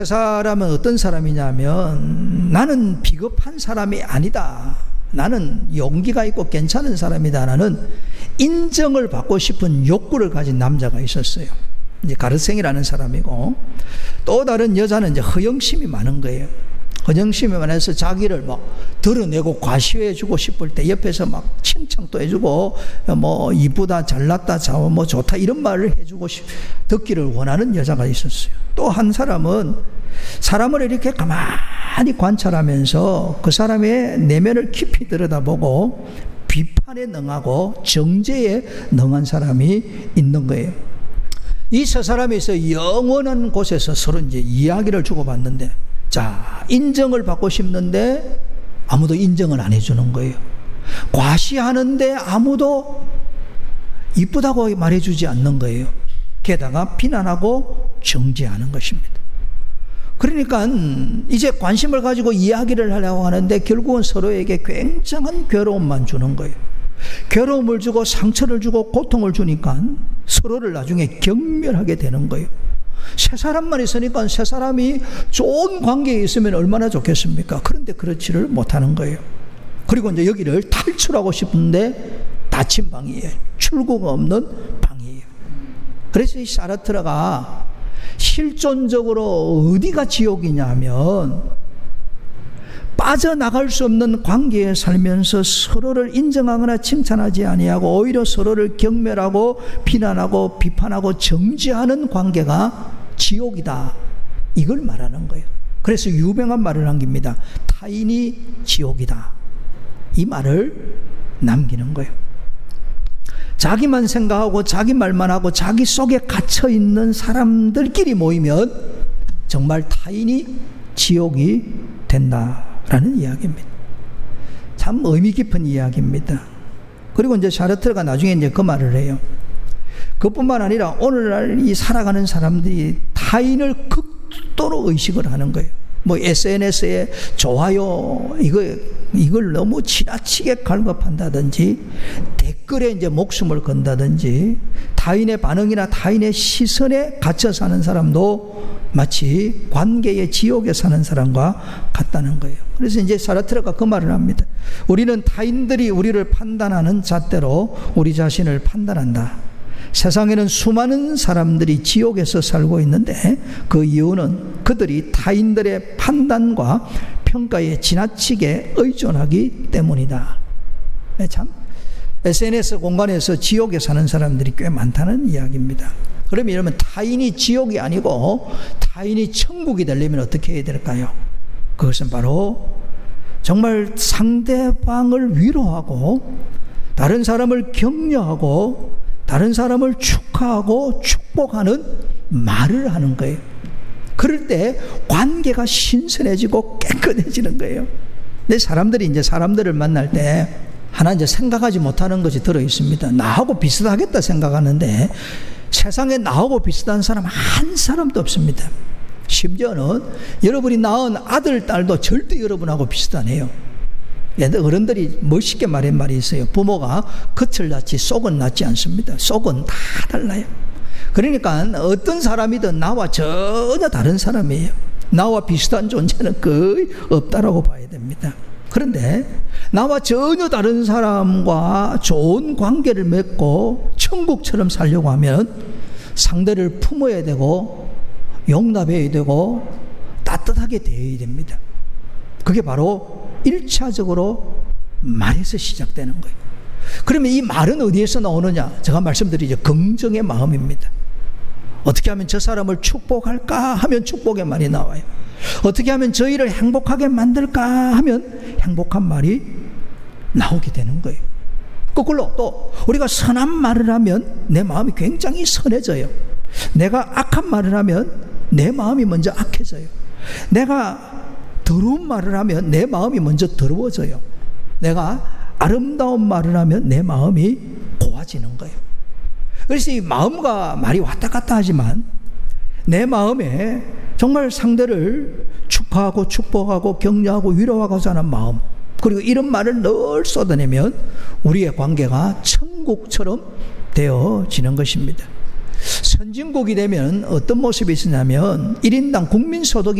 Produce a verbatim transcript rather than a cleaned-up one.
그 사람은 어떤 사람이냐면 나는 비겁한 사람이 아니다. 나는 용기가 있고 괜찮은 사람이다. 라는 인정을 받고 싶은 욕구를 가진 남자가 있었어요. 이제 가르생이라는 사람이고, 또 다른 여자는 이제 허영심이 많은 거예요. 허영심이 많아서 자기를 막 드러내고 과시해주고 싶을 때 옆에서 막 칭찬도 해주고, 뭐 이쁘다, 잘났다, 뭐 좋다 이런 말을 해주고 싶, 듣기를 원하는 여자가 있었어요. 또 한 사람은 사람을 이렇게 가만히 관찰하면서 그 사람의 내면을 깊이 들여다보고 비판에 능하고 정죄에 능한 사람이 있는 거예요. 이 세 사람에서 영원한 곳에서 서로 이제 이야기를 주고받는데, 자, 인정을 받고 싶는데 아무도 인정을 안 해주는 거예요. 과시하는데 아무도 이쁘다고 말해주지 않는 거예요. 게다가 비난하고 정죄하는 것입니다. 그러니까 이제 관심을 가지고 이야기를 하려고 하는데 결국은 서로에게 굉장한 괴로움만 주는 거예요. 괴로움을 주고 상처를 주고 고통을 주니까 서로를 나중에 경멸하게 되는 거예요. 세 사람만 있으니까 세 사람이 좋은 관계에 있으면 얼마나 좋겠습니까? 그런데 그렇지를 못하는 거예요. 그리고 이제 여기를 탈출하고 싶은데 닫힌 방이에요. 출구가 없는 방이에요. 그래서 이 사르트르가 실존적으로 어디가 지옥이냐 하면, 빠져나갈 수 없는 관계에 살면서 서로를 인정하거나 칭찬하지 아니하고 오히려 서로를 경멸하고 비난하고 비판하고 정죄하는 관계가 지옥이다, 이걸 말하는 거예요. 그래서 유명한 말을 남깁니다. 타인이 지옥이다, 이 말을 남기는 거예요. 자기만 생각하고 자기 말만 하고 자기 속에 갇혀있는 사람들끼리 모이면 정말 타인이 지옥이 된다라는 이야기입니다. 참 의미 깊은 이야기입니다. 그리고 이제 사르트르가 나중에 이제 그 말을 해요. 그뿐만 아니라 오늘날 이 살아가는 사람들이 타인을 극도로 의식을 하는 거예요. 뭐 에스엔에스에 좋아요 이거 이걸 너무 지나치게 갈급한다든지, 댓글에 이제 목숨을 건다든지, 타인의 반응이나 타인의 시선에 갇혀 사는 사람도 마치 관계의 지옥에 사는 사람과 같다는 거예요. 그래서 이제 사르트르가 그 말을 합니다. 우리는 타인들이 우리를 판단하는 잣대로 우리 자신을 판단한다. 세상에는 수많은 사람들이 지옥에서 살고 있는데 그 이유는 그들이 타인들의 판단과 평가에 지나치게 의존하기 때문이다. 참 에스엔에스 공간에서 지옥에 사는 사람들이 꽤 많다는 이야기입니다. 그러면 이러면 타인이 지옥이 아니고 타인이 천국이 되려면 어떻게 해야 될까요? 그것은 바로 정말 상대방을 위로하고 다른 사람을 격려하고 다른 사람을 축하하고 축복하는 말을 하는 거예요. 그럴 때 관계가 신선해지고 깨끗해지는 거예요. 근데 사람들이 이제 사람들을 만날 때 하나 이제 생각하지 못하는 것이 들어 있습니다. 나하고 비슷하겠다 생각하는데 세상에 나하고 비슷한 사람 한 사람도 없습니다. 심지어는 여러분이 낳은 아들, 딸도 절대 여러분하고 비슷 안 해요. 어른들이 멋있게 말한 말이 있어요. 부모가 겉을 낳지 속은 낳지 않습니다. 속은 다 달라요. 그러니까 어떤 사람이든 나와 전혀 다른 사람이에요. 나와 비슷한 존재는 거의 없다라고 봐야 됩니다. 그런데 나와 전혀 다른 사람과 좋은 관계를 맺고 천국처럼 살려고 하면 상대를 품어야 되고 용납해야 되고 따뜻하게 대해야 됩니다. 그게 바로 일차적으로 말에서 시작되는 거예요. 그러면 이 말은 어디에서 나오느냐? 제가 말씀드리죠. 긍정의 마음입니다. 어떻게 하면 저 사람을 축복할까 하면 축복의 말이 나와요. 어떻게 하면 저희를 행복하게 만들까 하면 행복한 말이 나오게 되는 거예요. 거꾸로 또 우리가 선한 말을 하면 내 마음이 굉장히 선해져요. 내가 악한 말을 하면 내 마음이 먼저 악해져요. 내가 더러운 말을 하면 내 마음이 먼저 더러워져요. 내가 아름다운 말을 하면 내 마음이 고와지는 거예요. 그래서 이 마음과 말이 왔다 갔다 하지만 내 마음에 정말 상대를 축하하고 축복하고 격려하고 위로하고자 하는 마음, 그리고 이런 말을 늘 쏟아내면 우리의 관계가 천국처럼 되어지는 것입니다. 선진국이 되면 어떤 모습이 있었냐면 일 인당 국민소득이